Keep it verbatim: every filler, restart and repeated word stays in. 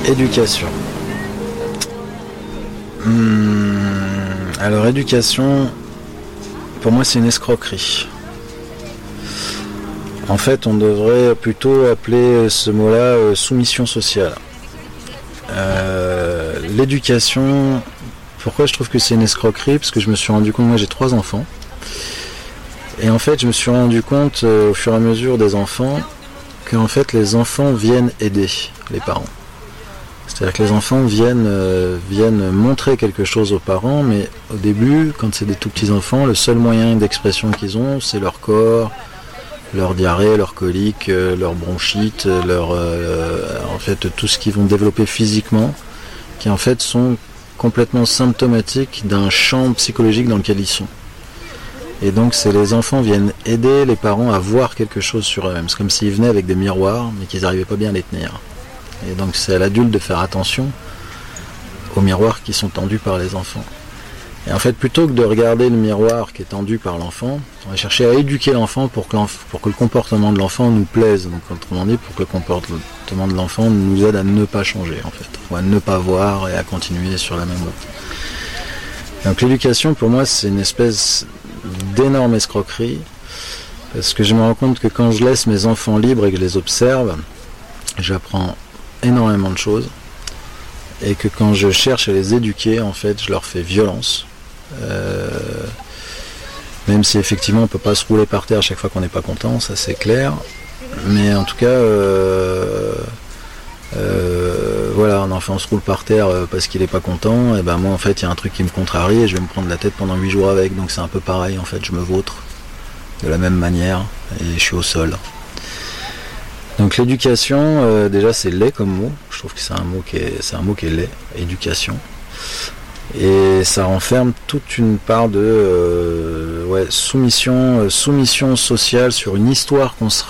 Éducation. Hum, alors éducation, pour moi c'est une escroquerie. En fait, on devrait plutôt appeler ce mot-là euh, soumission sociale. Euh, l'éducation, pourquoi je trouve que c'est une escroquerie? Parce que je me suis rendu compte, moi j'ai trois enfants, et en fait je me suis rendu compte euh, au fur et à mesure des enfants, qu'en fait les enfants viennent aider les parents. C'est-à-dire que les enfants viennent, euh, viennent montrer quelque chose aux parents, mais au début, quand c'est des tout petits enfants, le seul moyen d'expression qu'ils ont, c'est leur corps, leur diarrhée, leur colique, euh, leur bronchite, leur, euh, en fait tout ce qu'ils vont développer physiquement, qui en fait sont complètement symptomatiques d'un champ psychologique dans lequel ils sont. Et donc c'est les enfants viennent aider les parents à voir quelque chose sur eux-mêmes. C'est comme s'ils venaient avec des miroirs, mais qu'ils n'arrivaient pas bien à les tenir. Et donc c'est à l'adulte de faire attention aux miroirs qui sont tendus par les enfants. Et en fait, plutôt que de regarder le miroir qui est tendu par l'enfant, on va chercher à éduquer l'enfant pour que, l'enf- pour que le comportement de l'enfant nous plaise. Donc autrement dit, pour que le comportement de l'enfant nous aide à ne pas changer, en fait, ou à ne pas voir et à continuer sur la même route. Donc l'éducation, pour moi, c'est une espèce d'énorme escroquerie, parce que je me rends compte que quand je laisse mes enfants libres et que je les observe, j'apprends énormément de choses, et que quand je cherche à les éduquer, en fait, je leur fais violence. Euh, même si effectivement on peut pas se rouler par terre à chaque fois qu'on n'est pas content, ça c'est clair. Mais en tout cas, euh, euh, voilà, un enfant se roule par terre parce qu'il est pas content, et ben moi en fait il y a un truc qui me contrarie et je vais me prendre la tête pendant huit jours avec, donc c'est un peu pareil en fait, je me vautre de la même manière et je suis au sol. Donc l'éducation, euh, déjà c'est laid comme mot, je trouve que c'est un mot qui est, c'est un mot qui est laid, éducation. Et ça renferme toute une part de euh, ouais, soumission, euh, soumission sociale sur une histoire qu'on se